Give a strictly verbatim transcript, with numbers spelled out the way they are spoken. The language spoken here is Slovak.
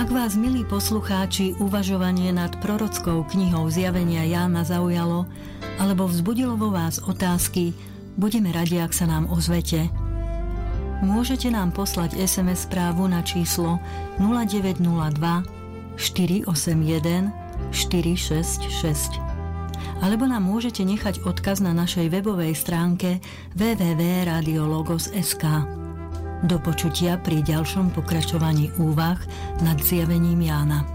Ak vás, milí poslucháči, uvažovanie nad prorockou knihou Zjavenia Jána zaujalo, alebo vzbudilo vo vás otázky, budeme radi, ak sa nám ozvete. Môžete nám poslať es em es správu na číslo nula deväť nula dva štyri osem jeden štyri šesť šesť. Alebo nám môžete nechať odkaz na našej webovej stránke w w w bodka radio logos bodka es ká. Do počutia pri ďalšom pokračovaní úvah nad Zjavením Jána.